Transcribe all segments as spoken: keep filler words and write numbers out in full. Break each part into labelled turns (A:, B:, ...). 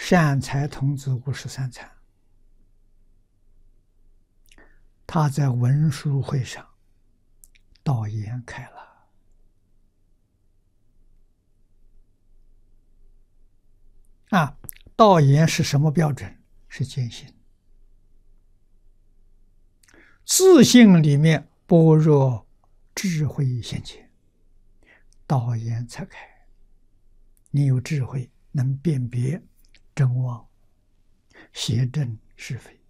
A: 善财童子五十三参，他在文殊会上道言开了啊！道言是什么标准？是见性。自性里面般若智慧现前，道言才开。你有智慧，能辨别真妄、邪正是非。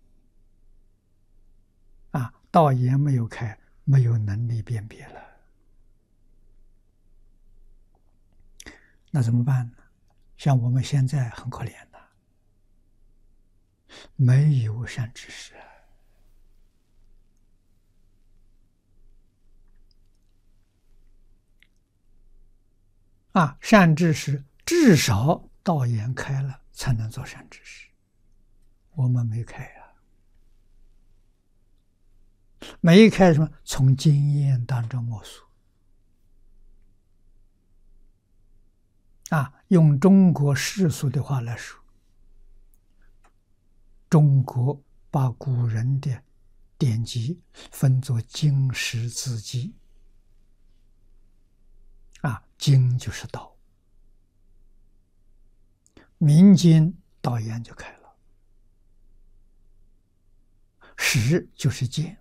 A: 啊，道言没有开，没有能力辨别了，那怎么办呢？像我们现在很可怜的，没有善知识啊！善知识至少道言开了，才能做善知识。我们没开啊，没开什么？从经验当中摸索啊！用中国世俗的话来说，中国把古人的典籍分作经史子集啊，经就是道，民间道言就开了，史就是见，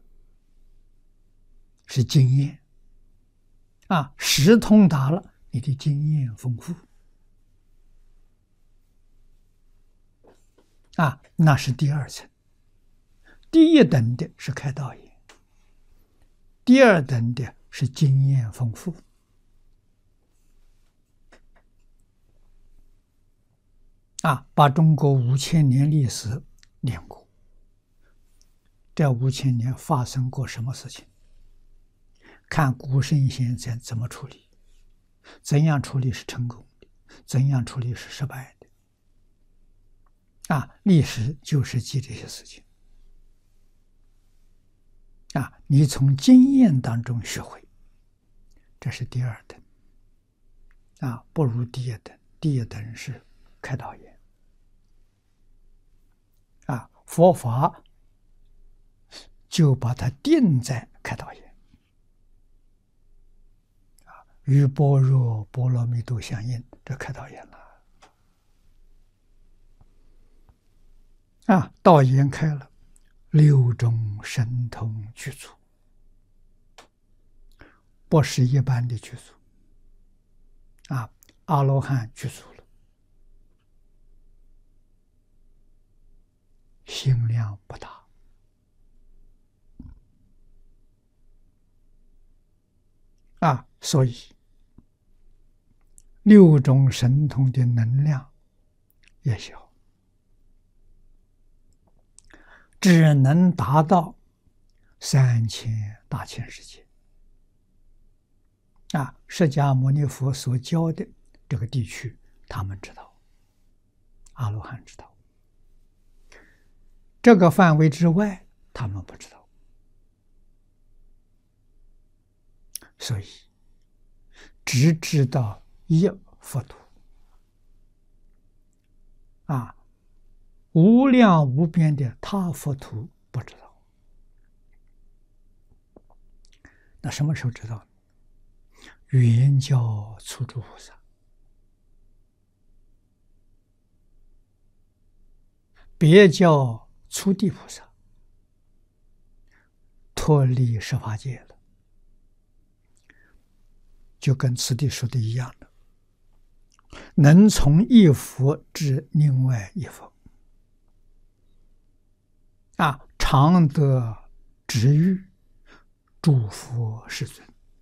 A: 是经验啊，识通达了，你的经验丰富啊，那是第二层。第一等的是开道言，第二等的是经验丰富啊，把中国五千年历史念过，这五千年发生过什么事情？看古圣先贤怎么处理，怎样处理是成功的，怎样处理是失败的。啊，历史就是记这些事情。啊，你从经验当中学会，这是第二等。啊，不如第一等。第一等是开道言。啊，佛法就把它定在开道言。啊，与般若波罗蜜多相应，这开道言了。啊，道言开了，六种神通具足，不是一般的具足。啊，阿罗汉具足了，心量不大。啊，所以六种神通的能量也小。只能达到三千大千世界啊！释迦牟尼佛所教的这个地区，他们知道，阿罗汉知道。这个范围之外，他们不知道。所以，只知道一佛土啊。无量无边的他佛土不知道，那什么时候知道？圆教初住菩萨，别教初地菩萨，脱离十法界了，就跟此地说的一样的，能从一佛至另外一佛。啊，常得值遇，诸佛世尊，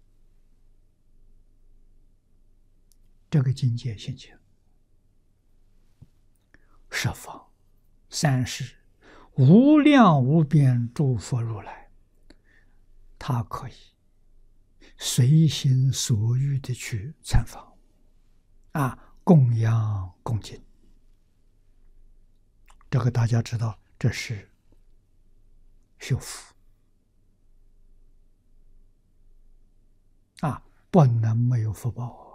A: 这个境界现前，十方三世无量无边诸佛如来，他可以随心所欲的去参访，啊，供养恭敬。这个大家知道，这是修福啊，不能没有福报。